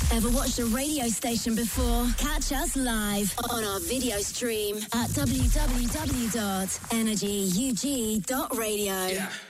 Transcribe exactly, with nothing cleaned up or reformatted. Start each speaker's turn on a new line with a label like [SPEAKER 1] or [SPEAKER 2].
[SPEAKER 1] Ever watched a radio station before? Catch us live on our video stream at w w w dot energy u g dot radio.
[SPEAKER 2] Yeah.